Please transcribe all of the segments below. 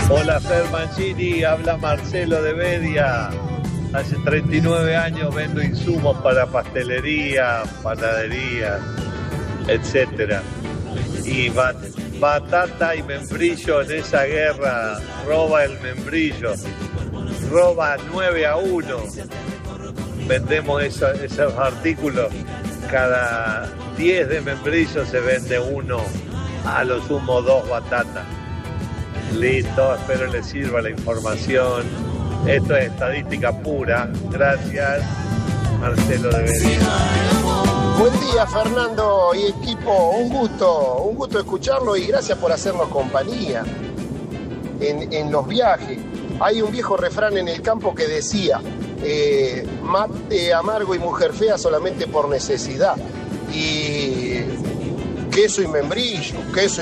Hola Fer Mancini, habla Marcelo de Bedia. Hace 39 años vendo insumos para pastelería, panadería, etcétera. Y Batata y Membrillo en esa guerra roba el membrillo, roba 9-1. Vendemos esos artículos, cada 10 de membrillo se vende uno, a lo sumo 2 batatas. Listo, espero les sirva la información. Esto es estadística pura. Gracias, Marcelo de Bedia. Buen día, Fernando y equipo. Un gusto escucharlo y gracias por hacernos compañía en los viajes. Hay un viejo refrán en el campo que decía, mate amargo y mujer fea solamente por necesidad. Y queso y membrillo,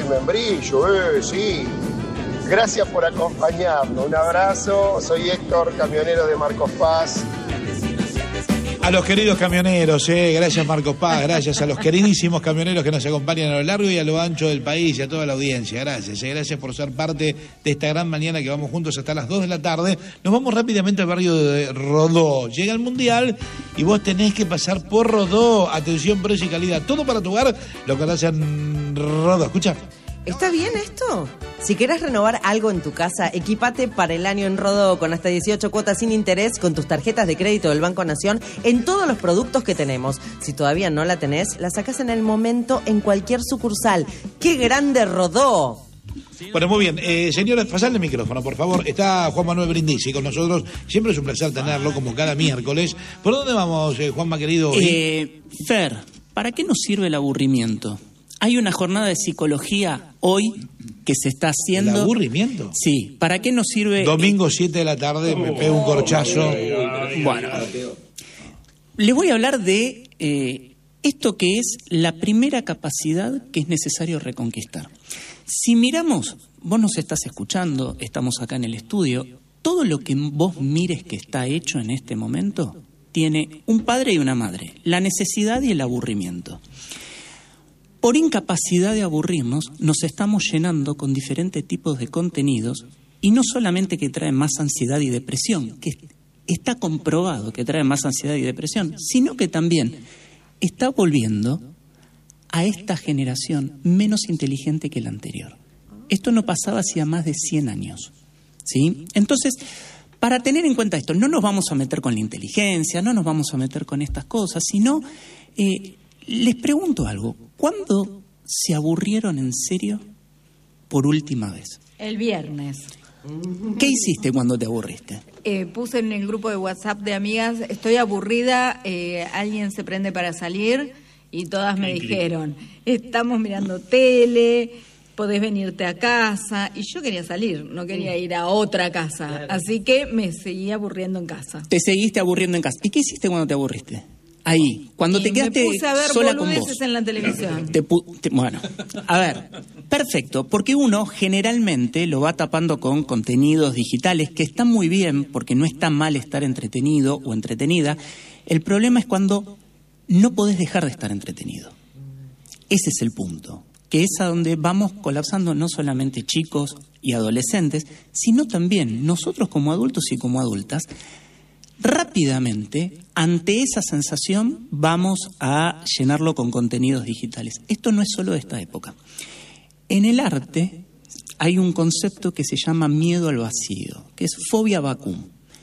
sí. Gracias por acompañarnos. Un abrazo. Soy Héctor, camionero de Marcos Paz. A los queridos camioneros, gracias Marcos Paz, gracias a los queridísimos camioneros que nos acompañan a lo largo y a lo ancho del país y a toda la audiencia. Gracias por ser parte de esta gran mañana que vamos juntos hasta las 2 de la tarde. Nos vamos rápidamente al barrio de Rodó. Llega el Mundial y vos tenés que pasar por Rodó. Atención, precio y calidad. Todo para tu hogar, lo que hacen Rodó. Escucha. ¿Está bien esto? Si querés renovar algo en tu casa, equipate para el año en Rodó con hasta 18 cuotas sin interés con tus tarjetas de crédito del Banco Nación en todos los productos que tenemos. Si todavía no la tenés, la sacás en el momento en cualquier sucursal. ¡Qué grande Rodó! Bueno, muy bien. Señores, pasadle el micrófono, por favor. Está Juan Manuel Brindisi con nosotros. Siempre es un placer tenerlo, como cada miércoles. ¿Por dónde vamos, Juanma, querido? Fer, ¿para qué nos sirve el aburrimiento? Hay una jornada de psicología hoy que se está haciendo. ¿El aburrimiento? Sí. ¿Para qué nos sirve? Domingo 7 de la tarde, me pego un corchazo. Bueno, les voy a hablar de esto que es la primera capacidad que es necesario reconquistar. Si miramos, vos nos estás escuchando, estamos acá en el estudio, todo lo que vos mires que está hecho en este momento tiene un padre y una madre, la necesidad y el aburrimiento. Por incapacidad de aburrirnos, nos estamos llenando con diferentes tipos de contenidos y no solamente que traen más ansiedad y depresión, que está comprobado que traen más ansiedad y depresión, sino que también está volviendo a esta generación menos inteligente que la anterior. Esto no pasaba hacía más de 100 años, ¿sí? Entonces, para tener en cuenta esto, no nos vamos a meter con la inteligencia, no nos vamos a meter con estas cosas, sino les pregunto algo. ¿Cuándo se aburrieron en serio por última vez? El viernes. ¿Qué hiciste cuando te aburriste? Puse en el grupo de WhatsApp de amigas, estoy aburrida, alguien se prende para salir y todas me dijeron, estamos mirando tele, podés venirte a casa. Y yo quería salir, no quería ir a otra casa, así que me seguí aburriendo en casa. Te seguiste aburriendo en casa. ¿Y qué hiciste cuando te aburriste? Ahí, cuando te quedaste me puse a ver sola con vos. En la televisión. Bueno, a ver, perfecto, porque uno generalmente lo va tapando con contenidos digitales que están muy bien, porque no está mal estar entretenido o entretenida. El problema es cuando no podés dejar de estar entretenido. Ese es el punto, que es a donde vamos colapsando no solamente chicos y adolescentes, sino también nosotros como adultos y como adultas. Rápidamente, ante esa sensación, vamos a llenarlo con contenidos digitales. Esto no es solo de esta época. En el arte hay un concepto que se llama miedo al vacío, que es fobia vacum.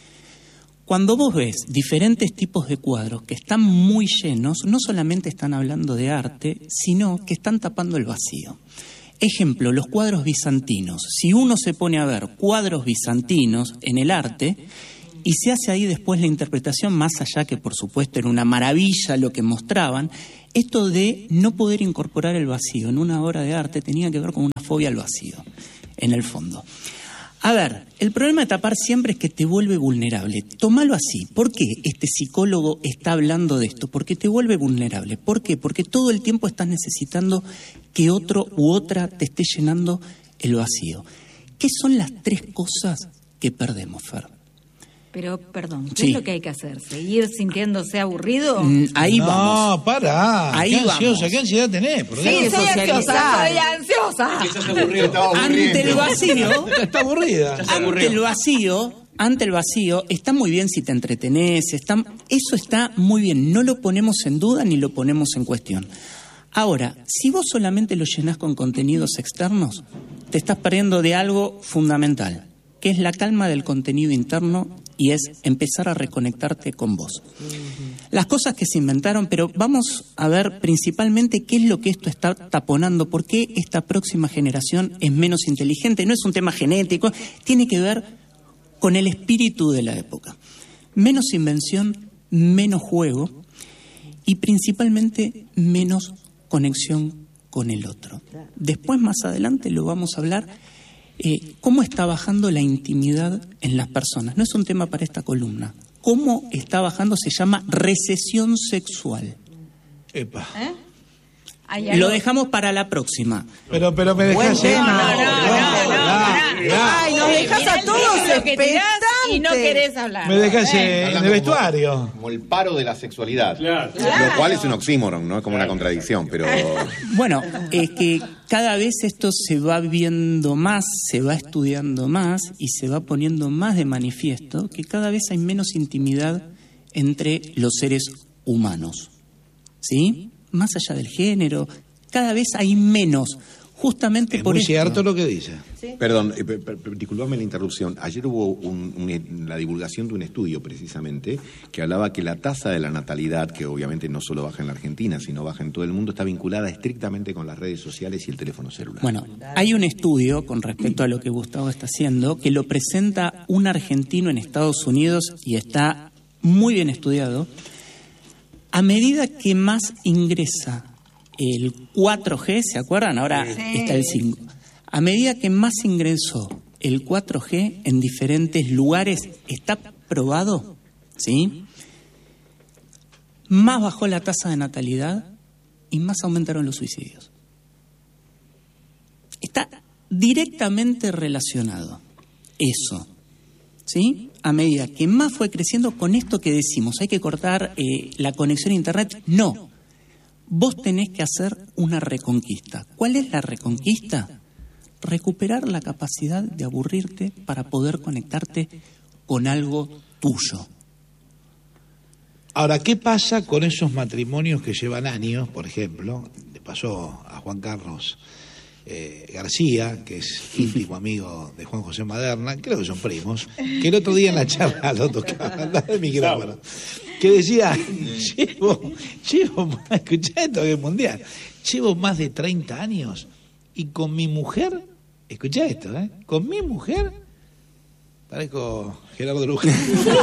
Cuando vos ves diferentes tipos de cuadros que están muy llenos, no solamente están hablando de arte, sino que están tapando el vacío. Ejemplo, los cuadros bizantinos. Si uno se pone a ver cuadros bizantinos en el arte y se hace ahí después la interpretación, más allá que por supuesto era una maravilla lo que mostraban, esto de no poder incorporar el vacío en una obra de arte tenía que ver con una fobia al vacío, en el fondo. A ver, el problema de tapar siempre es que te vuelve vulnerable. Tómalo así. ¿Por qué este psicólogo está hablando de esto? Porque te vuelve vulnerable. ¿Por qué? Porque todo el tiempo estás necesitando que otro u otra te esté llenando el vacío. ¿Qué son las 3 cosas que perdemos, Fer? Pero, perdón, ¿qué Sí. es lo que hay que hacer? ¿Seguir sintiéndose aburrido? Ahí vamos. No, pará. Ahí ¿Qué ansiosa? vamos. ¿Qué ansiedad tenés? Por Sí, Dios? soy socializar. ansiosa. Ante el vacío, Está aburrida. ante el vacío, está muy bien si te entretenés, eso está muy bien, no lo ponemos en duda ni lo ponemos en cuestión. Ahora, si vos solamente lo llenás con contenidos externos, te estás perdiendo de algo fundamental, que es la calma del contenido interno y es empezar a reconectarte con vos. Las cosas que se inventaron, pero vamos a ver principalmente qué es lo que esto está taponando, por qué esta próxima generación es menos inteligente. No es un tema genético, tiene que ver con el espíritu de la época. Menos invención, menos juego y principalmente menos conexión con el otro. Después, más adelante, lo vamos a hablar, cómo está bajando la intimidad en las personas. No es un tema para esta columna. Cómo está bajando se llama recesión sexual. Epa. Lo dejamos para la próxima. Pero me dejás... Ay, nos dejas a todos expectantes. Y no querés hablar. Me dejás en el vestuario. Como el paro de la sexualidad. Lo cual es un oxímoron, ¿no? Es como una contradicción, pero... Bueno, es que cada vez esto se va viendo más, se va estudiando más y se va poniendo más de manifiesto que cada vez hay menos intimidad entre los seres humanos. ¿Sí? Más allá del género, cada vez hay menos. Justamente Es por muy esto. cierto lo que dice. Perdón, disculpame la interrupción. Ayer hubo la divulgación de un estudio, precisamente, que hablaba que la tasa de la natalidad, que obviamente no solo baja en la Argentina, sino baja en todo el mundo, está vinculada estrictamente con las redes sociales y el teléfono celular. Bueno, hay un estudio con respecto a lo que Gustavo está haciendo que lo presenta un argentino en Estados Unidos y está muy bien estudiado. A medida que más ingresa el 4G, ¿se acuerdan? Ahora está el 5. A medida que más ingresó el 4G en diferentes lugares, está probado, ¿sí? Más bajó la tasa de natalidad y más aumentaron los suicidios. Está directamente relacionado eso, ¿sí? A medida que más fue creciendo, con esto que decimos, hay que cortar la conexión a Internet. No, vos tenés que hacer una reconquista. ¿Cuál es la reconquista? Recuperar la capacidad de aburrirte para poder conectarte con algo tuyo. Ahora, ¿qué pasa con esos matrimonios que llevan años? Por ejemplo, le pasó a Juan Carlos García, que es íntimo amigo de Juan José Maderna, creo que son primos, que el otro día en la charla lo tocaba el micrófono, que decía, escuchá esto que es mundial, llevo más de 30 años y con mi mujer, escuchá esto, con mi mujer, parezco Gerardo Luján.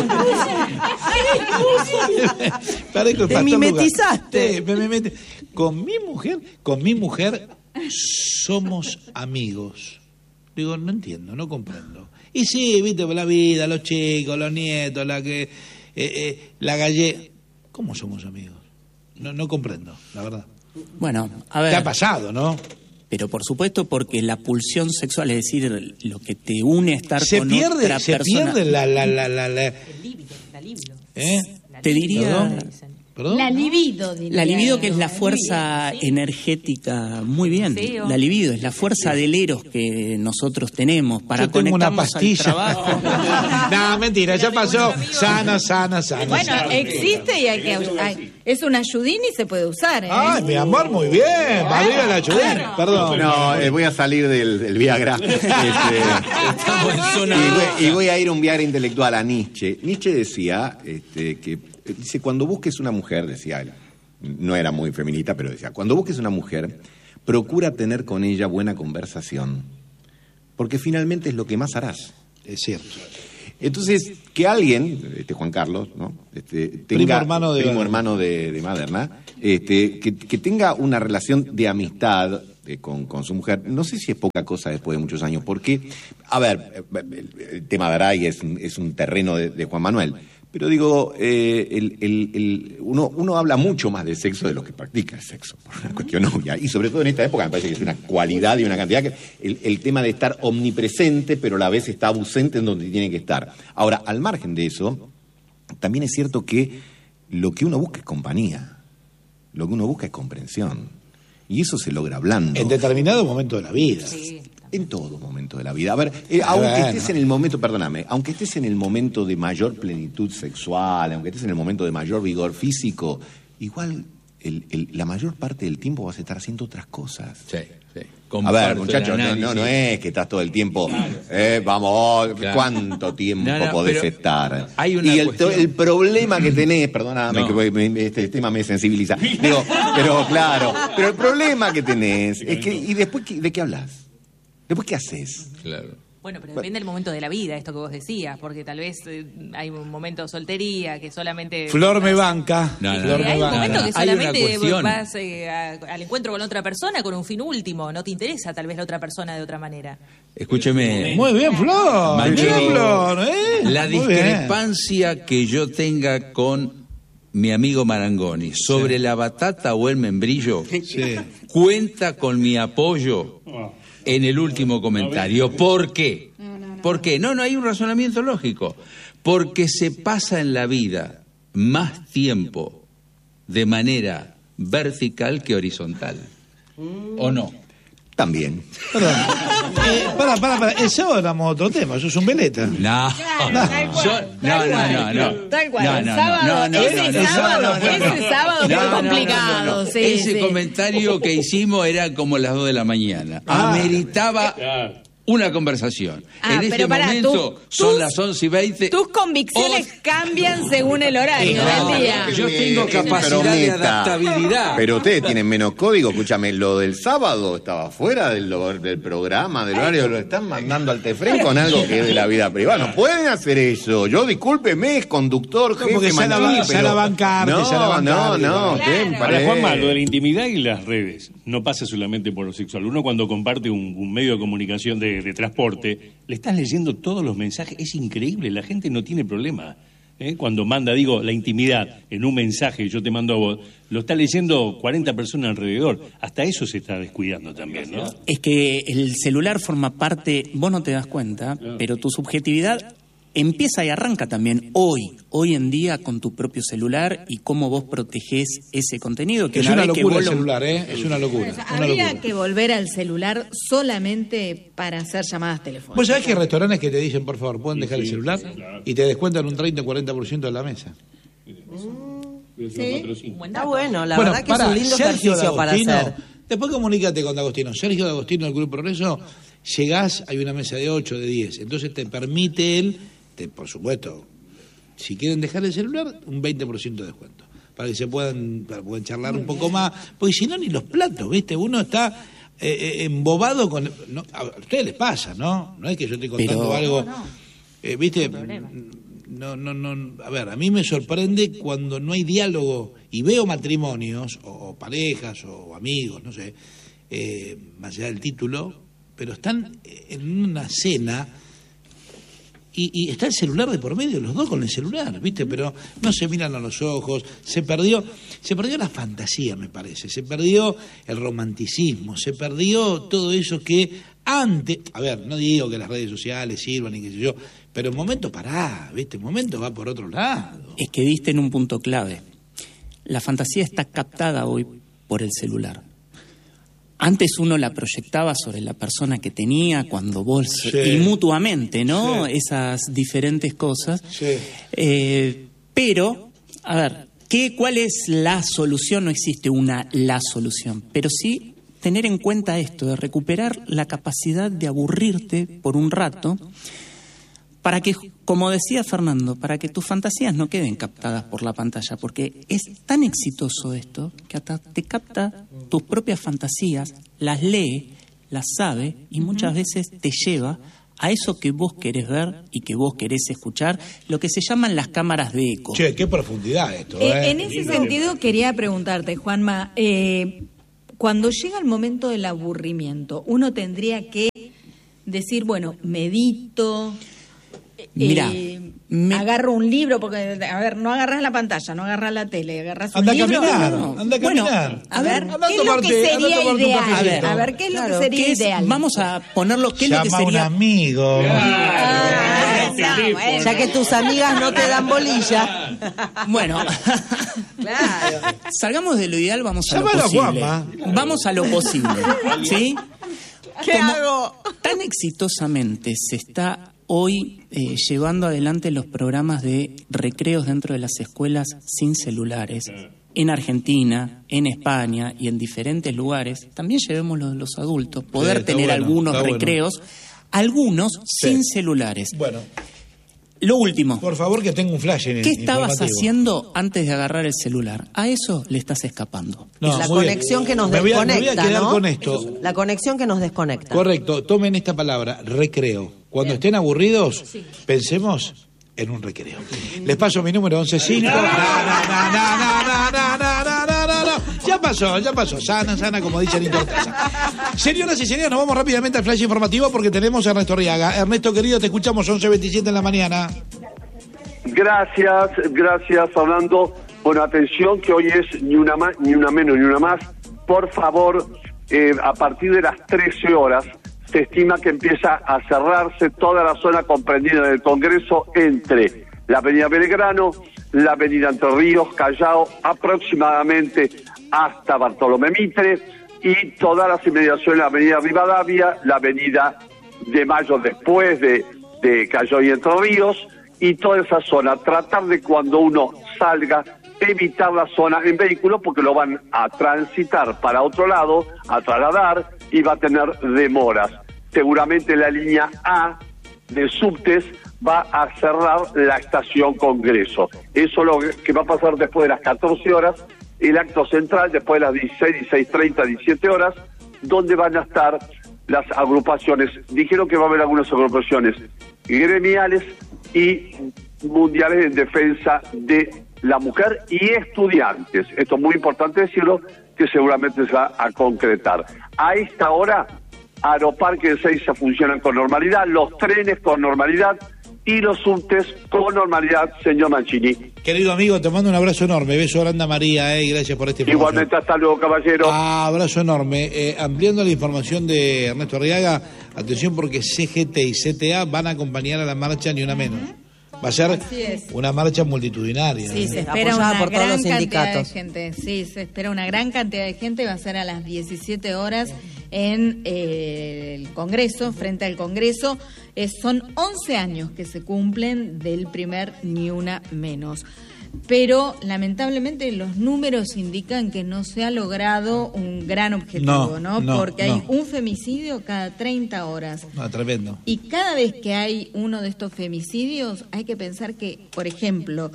Parezco el Te pastor mimetizaste. Luján. Con mi mujer somos amigos. Digo, no entiendo, no comprendo. Y sí, viste, la vida, los chicos, los nietos, la gallega. ¿Cómo somos amigos? No comprendo, la verdad. Bueno, a ver. ¿Te ha pasado, no? Pero por supuesto, porque la pulsión sexual, es decir, lo que te une a estar Se con pierde, otra se persona. pierde la libido. Te diría. ¿Perdón? La libido, diría. La libido, que es la yo. fuerza energética, muy bien. Deseo. La libido es la fuerza del eros que nosotros tenemos para Yo tengo una conectarnos al pastilla. trabajo. No, mentira, ya pasó. Sana. Bueno, existe y hay que... es una ayudín y se puede usar, ¿eh? Ay, mi amor, muy bien. Arriba la ayudé. Perdón. No, voy a salir del Viagra. Y voy a ir a un Viagra intelectual a Nietzsche. Nietzsche decía dice, cuando busques una mujer, decía él, no era muy feminista, pero decía, cuando busques una mujer, procura tener con ella buena conversación, porque finalmente es lo que más harás. Es cierto. Entonces, que alguien, Juan Carlos, ¿no? Primo hermano de Maderna, que tenga una relación de amistad con su mujer, no sé si es poca cosa después de muchos años, porque, a ver, el tema de Aray es un terreno de Juan Manuel, Pero digo, uno habla mucho más de sexo de lo que practica el sexo, por una cuestión obvia. Y sobre todo en esta época me parece que es una cualidad y una cantidad que el tema de estar omnipresente, pero a la vez está ausente en donde tiene que estar. Ahora, al margen de eso, también es cierto que lo que uno busca es compañía, lo que uno busca es comprensión. Y eso se logra hablando. En determinado momento de la vida. Sí. En todo momento de la vida. A ver, aunque estés en el momento, perdóname, aunque estés en el momento de mayor plenitud sexual, aunque estés en el momento de mayor vigor físico, igual la mayor parte del tiempo vas a estar haciendo otras cosas. Sí. A ver, muchachos, no es que estás todo el tiempo, vamos, ¿cuánto tiempo podés estar? Hay una el problema que tenés, perdóname, que este tema me sensibiliza, digo, pero el problema que tenés es que, ¿y después de qué hablas? ¿Después qué haces? Claro. Bueno, pero depende del momento de la vida, esto que vos decías, porque tal vez hay un momento de soltería que solamente... Flor me banca. Hay un momento que solamente cuestión. vas al encuentro con otra persona con un fin último, no te interesa tal vez la otra persona de otra manera. Escúcheme. Muy bien, Flor. Macho, Muy bien, Flor. La Muy discrepancia que yo tenga con mi amigo Marangoni sobre la batata o el membrillo cuenta con mi apoyo en el último comentario. ¿Por qué? ¿Por qué? No hay un razonamiento lógico. Porque se pasa en la vida más tiempo de manera vertical que horizontal. ¿O no? También. Perdón. Para. Eso éramos otro tema, eso es un veleta. No. Tal cual. Ese sábado fue complicado. Ese comentario que hicimos era como las 2 de la mañana. Ameritaba una conversación. En este momento son las 11:20. Tus convicciones cambian según el horario del día. Yo tengo capacidad de adaptabilidad. Pero ustedes tienen menos código. Escúchame, lo del sábado estaba fuera del programa, del horario. Lo están mandando al tefrén con algo que es de la vida privada. No pueden hacer eso. Yo, discúlpeme, es conductor, jefe, porque se la bancar. No. Claro. Ahora, Juanma, lo de la intimidad y las redes no pasa solamente por lo sexual. Uno cuando comparte un medio de comunicación de transporte, le estás leyendo todos los mensajes, es increíble, la gente no tiene problema. Cuando manda, la intimidad en un mensaje, yo te mando a vos, lo está leyendo 40 personas alrededor, hasta eso se está descuidando también, ¿no? Es que el celular forma parte, vos no te das cuenta, pero tu subjetividad empieza y arranca también hoy en día con tu propio celular y cómo vos protegés ese contenido. Que es una locura el celular, es una locura. Habría que volver al celular solamente para hacer llamadas telefónicas. ¿Vos sabés que hay restaurantes que te dicen, por favor, pueden dejar el celular? Sí, claro. Y te descuentan un 30 o 40% de la mesa. Está bueno, la verdad que es un lindo ejercicio para hacer. Después comunícate con D'Agostino. Sergio D'Agostino del Club Progreso, llegás, hay una mesa de 8, de 10. Entonces te permite él, por supuesto, si quieren dejar el celular, un 20% de descuento. Para que puedan charlar un poco más. Porque si no, ni los platos, ¿viste? Uno está embobado con... a ustedes les pasa, ¿no? No es que yo esté contando algo... ¿Viste? A ver, a mí me sorprende cuando no hay diálogo y veo matrimonios, o parejas, o amigos, no sé, más allá del título, pero están en una cena... Y está el celular de por medio, los dos con el celular, ¿viste? Pero no se miran a los ojos, se perdió la fantasía, me parece, se perdió el romanticismo, se perdió todo eso que antes, a ver, no digo que las redes sociales sirvan y qué sé yo, pero en momento ¿viste? En momento va por otro lado. Es que diste en un punto clave. La fantasía está captada hoy por el celular. Antes uno la proyectaba sobre la persona que tenía, cuando vos, y mutuamente, ¿no? Sí. Esas diferentes cosas. Sí. Pero, a ver, ¿cuál es la solución? No existe la solución, pero sí tener en cuenta esto, de recuperar la capacidad de aburrirte por un rato, para que, como decía Fernando, para que tus fantasías no queden captadas por la pantalla, porque es tan exitoso esto que hasta te capta tus propias fantasías, las lee, las sabe y muchas veces te lleva a eso que vos querés ver y que vos querés escuchar, lo que se llaman las cámaras de eco. Che, qué profundidad esto. En ese sentido quería preguntarte, Juanma, cuando llega el momento del aburrimiento, uno tendría que decir, bueno, medito... Mirá, agarro un libro, porque, a ver, no agarras la pantalla, no agarras la tele, agarras un libro. Anda a caminar. A ver, ¿qué es lo que sería ideal? A ver, ¿qué es lo que sería ideal? Vamos a ponerlo, ¿qué es lo que Llama sería? a un amigo. Ya que tus amigas no te dan bolilla. Bueno, Claro. salgamos de lo ideal, vamos a lo Llámalo a posible. Juanma. Vamos a lo posible, ¿sí? ¿Qué hago? Tan exitosamente se está hoy llevando adelante los programas de recreos dentro de las escuelas sin celulares. En Argentina, en España y en diferentes lugares, también llevemos los adultos, poder está tener bueno, algunos está bueno. recreos, algunos sin celulares. Bueno, Lo último, por favor, que tenga un flash en ¿qué estabas informativo. haciendo antes de agarrar el celular? A eso le estás escapando. No, La muy bien. conexión que nos Me voy a desconecta, quedar ¿no? con esto. La conexión que nos desconecta. Correcto, tomen esta palabra, recreo. Cuando estén aburridos, pensemos en un recreo. Les paso mi número 115. No. Ya pasó. Sana, como dice Nito Ortaza. Señoras y señores, nos vamos rápidamente al flash informativo porque tenemos a Ernesto Arriaga. Ernesto, querido, te escuchamos 11:27 en la mañana. Gracias, Fernando. Bueno, atención, que hoy es ni una más, ni una menos, ni una más. Por favor, a partir de las 13 horas, se estima que empieza a cerrarse toda la zona comprendida en el Congreso entre la avenida Belgrano, la avenida Entre Ríos, Callao, aproximadamente hasta Bartolomé Mitre, y todas las inmediaciones de la avenida Rivadavia, la avenida de Mayo después de Callao y Entre Ríos, y toda esa zona. Tratar de, cuando uno salga, evitar la zona en vehículo, porque lo van a transitar para otro lado, a trasladar, y va a tener demoras. Seguramente la línea A de subtes va a cerrar la estación Congreso. Eso es lo que va a pasar después de las 14 horas, el acto central después de las 16:30, 17 horas, donde van a estar las agrupaciones. Dijeron que va a haber algunas agrupaciones gremiales y mundiales en defensa de la mujer y estudiantes. Esto es muy importante decirlo, que seguramente se va a concretar. A esta hora, Aeroparque de Ezeiza funcionan con normalidad, los trenes con normalidad y los subtes con normalidad, señor Mancini. Querido amigo, te mando un abrazo enorme. Beso grande a María, gracias por este información. Igualmente, hasta luego, caballero. Abrazo enorme. Ampliando la información de Ernesto Arriaga, atención porque CGT y CTA van a acompañar a la marcha Ni Una Menos. Va a ser una marcha multitudinaria. Sí, se Apoyada espera una por todos gran los cantidad de sindicatos. gente. Sí, se espera una gran cantidad de gente. Va a ser a las 17 horas en el Congreso, frente al Congreso. Son 11 años que se cumplen del primer Ni Una Menos. Pero lamentablemente los números indican que no se ha logrado un gran objetivo, ¿no? Porque hay un femicidio cada 30 horas. No, tremendo. Y cada vez que hay uno de estos femicidios, hay que pensar que, por ejemplo,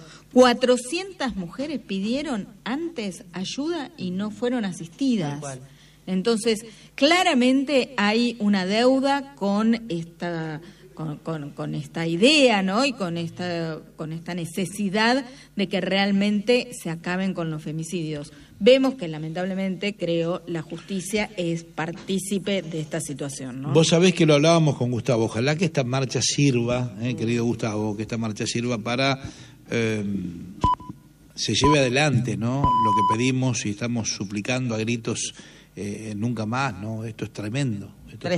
400 mujeres pidieron antes ayuda y no fueron asistidas. Entonces, claramente hay una deuda con esta idea, ¿no? Y con esta necesidad de que realmente se acaben con los femicidios. Vemos que lamentablemente, creo, la justicia es partícipe de esta situación, ¿no? Vos sabés que lo hablábamos con Gustavo. Ojalá que esta marcha sirva, querido Gustavo, que esta marcha sirva para se lleve adelante, ¿no? Lo que pedimos y estamos suplicando a gritos, nunca más, ¿no? Esto es tremendo.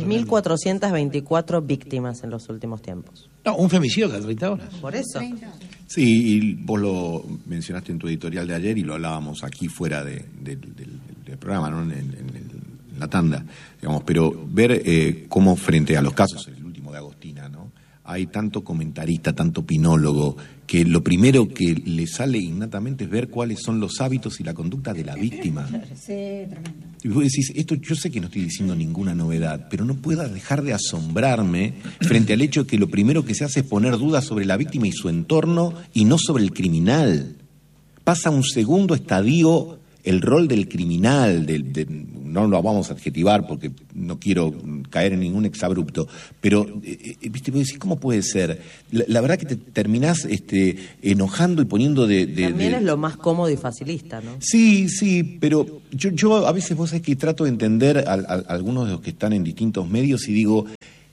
3.424 víctimas en los últimos tiempos. No, un femicidio cada 30 horas. Por eso. Sí, y vos lo mencionaste en tu editorial de ayer y lo hablábamos aquí fuera del programa, ¿no? En la tanda, digamos, pero ver cómo frente a los casos, el último de Agostina, ¿no? Hay tanto comentarista, tanto opinólogo, que lo primero que le sale innatamente es ver cuáles son los hábitos y la conducta de la víctima. Sí, tremendo. Y vos decís, esto yo sé que no estoy diciendo ninguna novedad, pero no puedo dejar de asombrarme frente al hecho de que lo primero que se hace es poner dudas sobre la víctima y su entorno y no sobre el criminal. Pasa a un segundo estadio el rol del criminal, no lo vamos a adjetivar porque no quiero caer en ningún exabrupto, pero viste, vos decís, ¿cómo puede ser? La verdad que te terminás enojando y poniendo También es lo más cómodo y facilista, ¿no? Sí, pero yo a veces vos sabés que trato de entender a algunos de los que están en distintos medios y digo,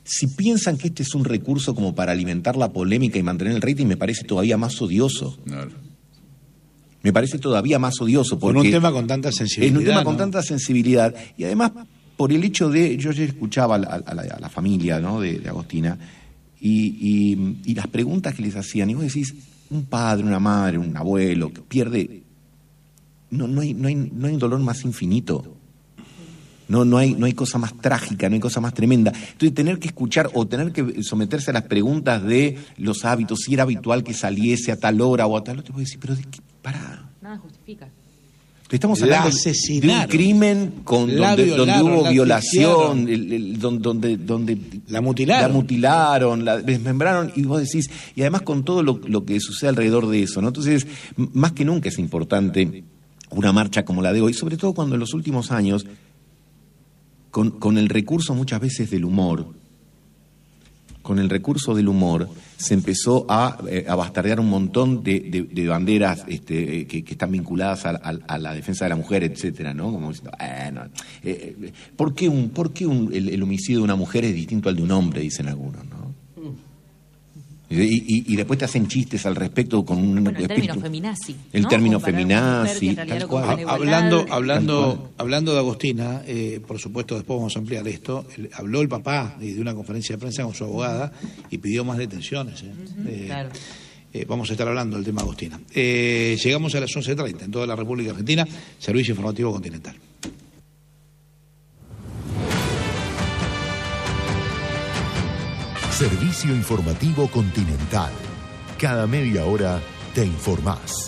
Si piensan que este es un recurso como para alimentar la polémica y mantener el rating, me parece todavía más odioso. Claro. Me parece todavía más odioso. Porque Con un tema con tanta sensibilidad. Es un tema con ¿no? tanta sensibilidad. Y además, por el hecho de... Yo ayer escuchaba a la familia, ¿no?, de Agostina, y las preguntas que les hacían. Y vos decís, un padre, una madre, un abuelo que pierde... No hay un dolor más infinito. No hay cosa más trágica, no hay cosa más tremenda. Entonces, tener que escuchar o tener que someterse a las preguntas de los hábitos, si era habitual que saliese a tal hora o a tal otra, vos decís, pero ¿de qué? Pará. Nada justifica. Estamos hablando de un crimen donde hubo violación, donde la mutilaron, la desmembraron, y vos decís, y además con todo lo que sucede alrededor de eso, ¿no? Entonces, más que nunca es importante una marcha como la de hoy, sobre todo cuando en los últimos años, con el recurso muchas veces del humor, se empezó a bastardear un montón de banderas que están vinculadas a la defensa de la mujer, etcétera, ¿no? Como diciendo, ¿por qué el homicidio de una mujer es distinto al de un hombre? Dicen algunos, ¿no? Y después te hacen chistes al respecto con un el término feminazi. El término feminazi, tal cual. Hablando de Agostina, por supuesto después vamos a ampliar esto, habló el papá de una conferencia de prensa con su abogada y pidió más detenciones. Claro. Vamos a estar hablando del tema Agostina. Llegamos a las 11:30 en toda la República Argentina, Servicio Informativo Continental. Servicio Informativo Continental. Cada media hora te informás.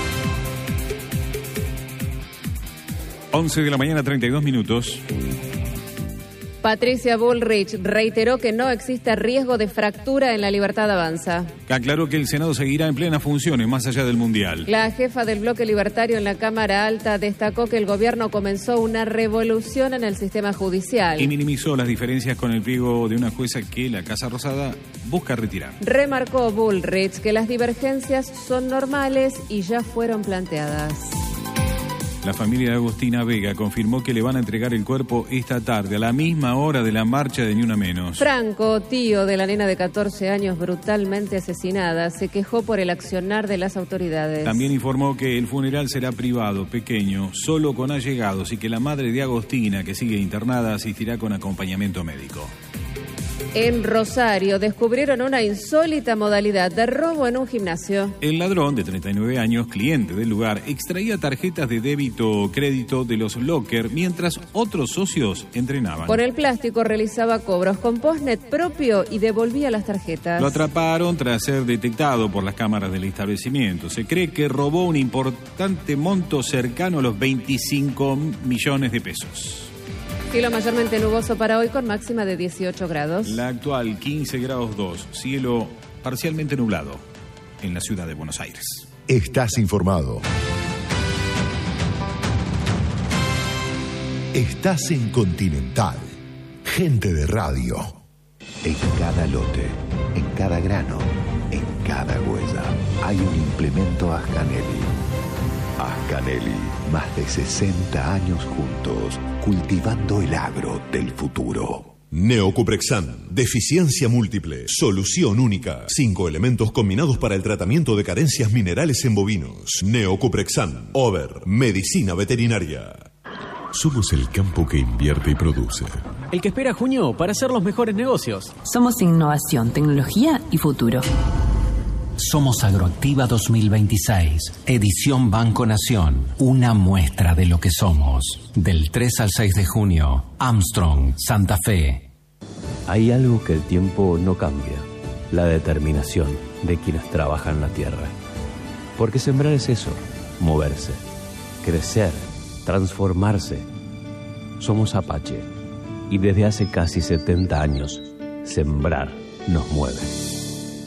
11 de la mañana, 32 minutos. Patricia Bullrich reiteró que no existe riesgo de fractura en la Libertad Avanza. Aclaró que el Senado seguirá en plenas funciones más allá del Mundial. La jefa del bloque libertario en la Cámara Alta destacó que el gobierno comenzó una revolución en el sistema judicial. Y minimizó las diferencias con el pliego de una jueza que la Casa Rosada busca retirar. Remarcó Bullrich que las divergencias son normales y ya fueron planteadas. La familia de Agostina Vega confirmó que le van a entregar el cuerpo esta tarde, a la misma hora de la marcha de Ni Una Menos. Franco, tío de la nena de 14 años brutalmente asesinada, se quejó por el accionar de las autoridades. También informó que el funeral será privado, pequeño, solo con allegados y que la madre de Agostina, que sigue internada, asistirá con acompañamiento médico. En Rosario descubrieron una insólita modalidad de robo en un gimnasio. El ladrón, de 39 años, cliente del lugar, extraía tarjetas de débito o crédito de los locker mientras otros socios entrenaban. Con el plástico realizaba cobros con postnet propio y devolvía las tarjetas. Lo atraparon tras ser detectado por las cámaras del establecimiento. Se cree que robó un importante monto cercano a los 25 millones de pesos. Cielo mayormente nuboso para hoy con máxima de 18 grados. La actual 15 grados 2, cielo parcialmente nublado en la ciudad de Buenos Aires. Estás informado. Estás en Continental. Gente de radio. En cada lote, en cada grano, en cada huella, hay un implemento Ascanelli. Ascanelli, más de 60 años juntos, cultivando el agro del futuro. Neocuprexan, deficiencia múltiple, solución única. 5 elementos combinados para el tratamiento de carencias minerales en bovinos. Neocuprexan, Over, medicina veterinaria. Somos el campo que invierte y produce. El que espera junio para hacer los mejores negocios. Somos innovación, tecnología y futuro. Somos Agroactiva 2026, edición Banco Nación, una muestra de lo que somos. Del 3 al 6 de junio, Armstrong, Santa Fe. Hay algo que el tiempo no cambia, la determinación de quienes trabajan la tierra. Porque sembrar es eso, moverse, crecer, transformarse. Somos Apache y desde hace casi 70 años, sembrar nos mueve.